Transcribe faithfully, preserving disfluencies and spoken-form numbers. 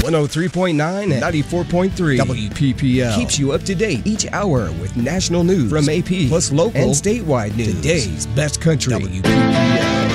one oh three point nine and ninety-four point three W P P L keeps you up to date each hour with national news from A P, plus local and statewide news. Today's best country, W P P L.